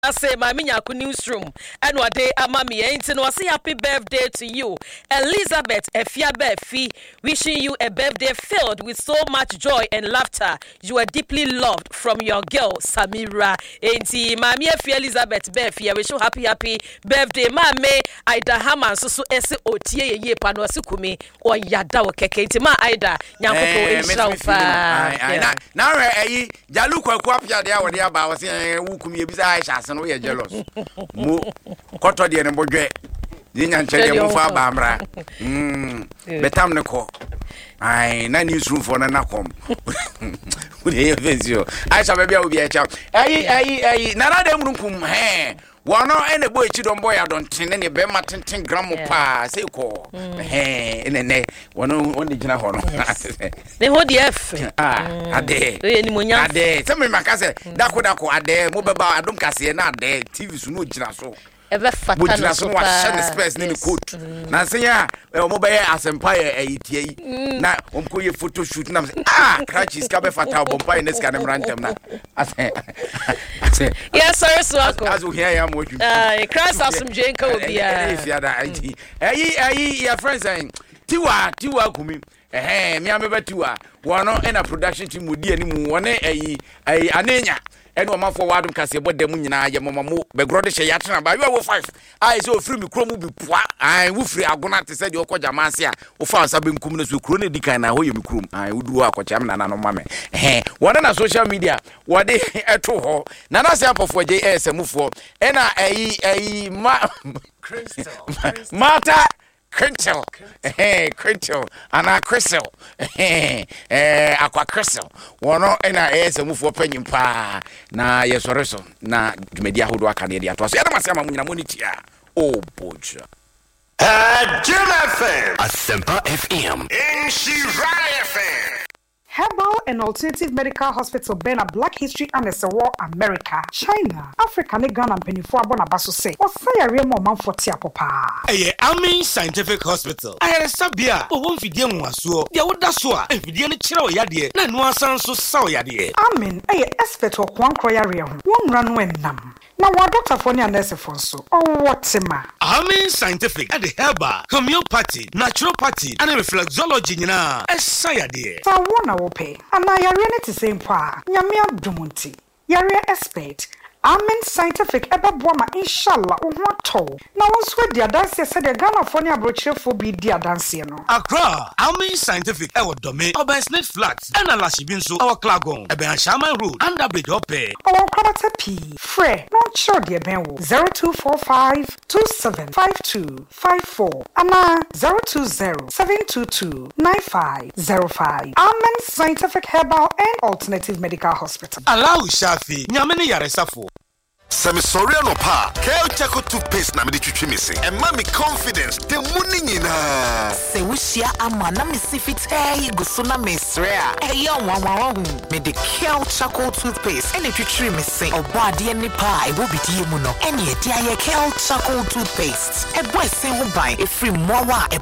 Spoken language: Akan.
I say my Minyaku newsroom and what day amami ain't no say happy birthday to you, Elizabeth Efiabefi. Wishing you a birthday filled with so much joy and laughter. You are deeply loved from your girl Samira. Ain't Mami Efi Elizabeth Befi. I wish you happy birthday, Mame. Aida Haman so ese otie ye pano asukumi or yada o keke. Ain't ma Aida nyankopo enshaufa. Now Jalu kwapia dia wodi aba wo se wukumi ebisa Aisha se no ye jealous. Mo koto de ne bodwe. Dinya nchede mo fa bamra. Betam ne ko. Ai na newsroom for na kom. We dey face Aisha baby obi e cha. Ai na dem runkum Wano ene boy chidon boy adonten ne be matenten gram pa say ko ene wano onde gina ho no ne ho de f ade we ni monya ade se me makase dako ade mo beba adom kase na ade TV so no gina so ebe fata no so wa share space ni coat na se ya mo be asempa eyitie na omko ye photo shoot na crutches ka be fata bompa ne ska ne mrantem na ase yes sir so as we hear am what you Christ asum jenka obia if you are your friends saying tiwa kumi me ameba tiwa wono na production team mudi animu wone anenya ene o mafo wadum kase bodam nyina ye momamo be grode hye yatena ba you 5 ai so free me kromu bi poa ai wo free agona te se de okoja mase a wo fa asa be nkum na so kro na dikan na ho ye me krom ai wuduru akocha me na no mame wona na social media wode eto ho na na se apofo je esemufo ena Mata Crystal, Crystal, Anna Crystal, Aqua Crystal. One and move for penny pa. Na yes, or so. Na media who do a Canadian. Was the Masama Munitia. Oh, Boja. Jim FM. Asempa FM. In Shiraya FM. Herbal and Alternative Medical Hospital Bena Black History and War America, China, Africa, Ghana, and Penifua Bonabaso say, or say a real moment for Tiapopa. Amin Scientific Hospital. I had a sabia, but one video was so. There would that's why if you didn't chill yadi, none was so sour yadi. Amin, expert or one croyaria, one run when nam. Now, what Dr. Fonia Nurse Fonso, oh, what's a ma? Amin Scientific at the Herbal, Homeopathy, Naturopathy, and Reflexology, na, as Sayadi. So I want to pay, and I are ready to say, Pa, Yamia Dumunti, Yaria expert. Amen Scientific eba boama inshallah ohwato na wonso dia dance said the Ghana for nya brochure for bi dia dance no Accra Amen Scientific e wodome Obansnet Flats and Alashibinso our Klagon ebe Shaman Road under bridge ope our quarter p free no sure dia ben wo 0245275254 ama 020-722-9505 Amen Scientific Herbal and Alternative Medical Hospital Allow Shafi nyamene yaresafo Semisoriano pa, Kale Chaco toothpaste na me twitwi me se. And mommy confidence, the money nyina. Se wushia ama na me sifit guso na me srea. Yo wawa me de Kale Chaco toothpaste. Ene twitwi me se. Obo ade ni pa e bo bidie mu no. Ene e dia ye Kale Chaco toothpaste. E boy se ho ban e free mowa